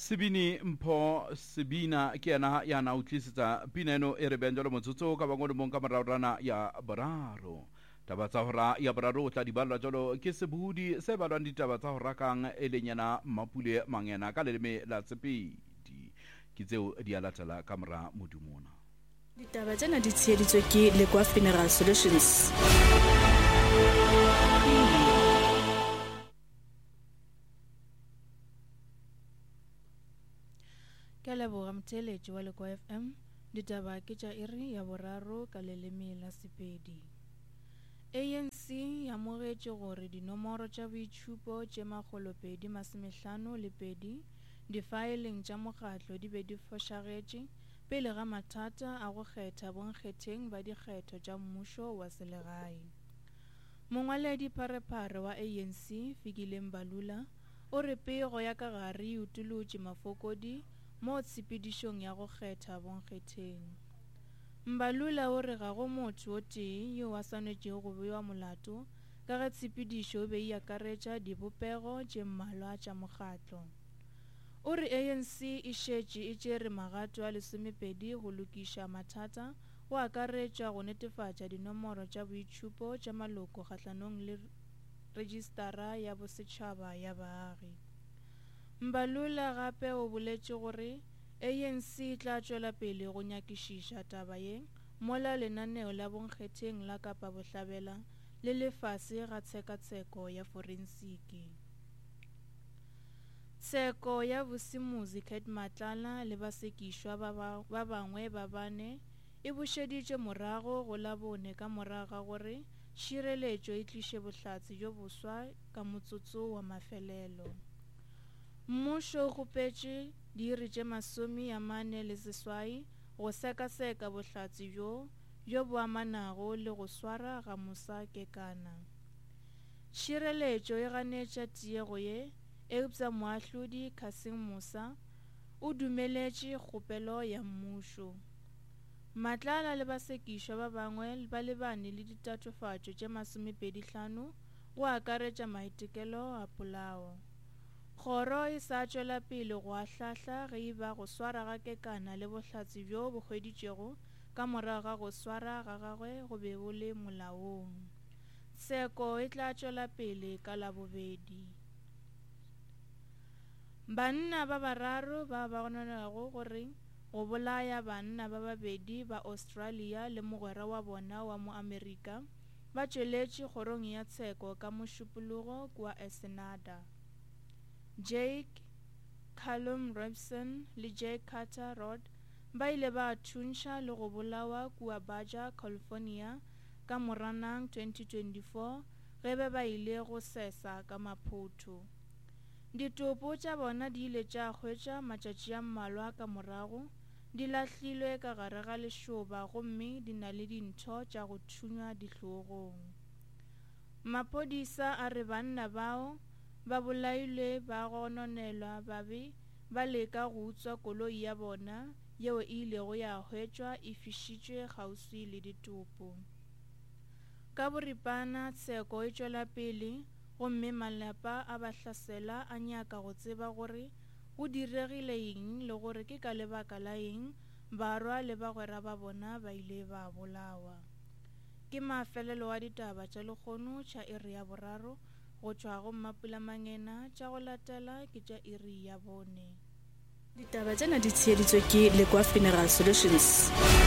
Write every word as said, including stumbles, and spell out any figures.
Sebini Mpho Sebina ke yana ya na utlwisitsa pina eno e re beng jalo motsotso ka bangwe mong ka moraorana ya boraro. Taba tsa hora ya boraro o tla di balwa jalo ke sebudi se balwang ditaba tsa hora kang e leng yana Mapule Mangena ka leleme la Sepedi. Ke tseo di a latela ka mora modumona. Ditaba tsena di tsheheditswe ke Lekwa Funeral Solutions. Ka leboga motheletši wa Lekwa F M, ditaba ke tša iri ya boraro ka leleme la Sepedi. A N C ya mogetše gore dinomoro tša boitšhupo tše makgolopedi masomehlano le pedi difaeleng tša mokgatlo di be di fošagetše pele ga mathata a go kgetha bonkgetheng ba dikgetho tša mmušo wa selegae. Mongwaledi pharephare wa A N C Fikile Mbalula o re pego ya ka gare e utolotše mafokodi mo tshepedišong ya go kgetha bonkgetheng. Mbalula o re ga go motho o tee yo a swanetšego go bewa molato ka ge tshepedišo be e akaretša dibopego tše mmalwa tša mokgatlo. O re A N C e šetše e tšere magato a lesomepedi go lokiša mathata go akaretša go netefatša dinomoro tša boitšhupo tša maloko kgahlanong le registara ya bosetšhaba ya baagi. Mbalula gape o boletše gore A N C tla tšwela pele go nyakišiša taba ye mola lenaneo la bonkgetheng la Kapa Bohlabela le lefase ga tshekatsheko ya forensiki. Tsheko ya Vusimuzi Kate Matlala le basekišwa ba bangwe ba bane e bušeditše morago go la bone ka moraga gore tšhireletšo e tliše bohlatse jo boswa ka motsotso wa mafelelo. Mmušo o kgopetše diiri tše masomi ya mane le seswai go sekaseka bohlatse bjo bjo bo amanago le go swara ga Musa Kekana. Tšhireletšo e ganetša tiego ye eupša moahlodi Kassim Musa o dumeletše kgopelo ya mmušo. Matlala le basekišwa ba bangwe ba lebane le ditatofatšo tše masomepedihlano go akaretša maitekelo a polao. Kgoro e sa tšwela pele go ahlahla ge e ba go swara ga Kekana le bohlatse bjo bo hweditšego ka morago ga go swara ga gagwe go be bo le molaong. Tsheko e tla tšwela pele ka Labobedi. Banna ba bararo ba ba gononelago gore go bolaya banna ba babedi ba Australia le mogwera wa bona wa mo Amerika ba tšweletše kgorong ya tsheko ka mošupologo kua Ensenada. Jake Callum Robson le Jake Carter Rod ba ile ba thuntša le go bolawa kua Baja California ka Moranang twenty twenty-four ge be ba ile go sesa ka Maputo. Ditopo tša bona di ile tša hwetša matšatši a mmalwa ka morago di lahlilwe ka gare ga lešoba gomme di na le dintho tša go thunywa dihlogong. Maphodisa a re banna bao ba bolailwe ba gononelwa ba be ba leka go utswa koloi ya bona yeo e ilego ya hwetšwa e fišitšwe kgauswi le ditopo. Ka boripana tsheko e tšwela pele gomme malapa a bahlasela a nyaka go tseba gore go diregile eng le gore ke ka lebaka la eng barwa le bagwera ba bona ba ile ba bolawa. Ke mafelelo wa ditaba tša lekgono tša iri ya boraro go tšwa go Mapula Mangena, tša go latela ke tša iri ya bone. Ditaba tsena di tsheheditswe ke Lekwa Funeral Solutions.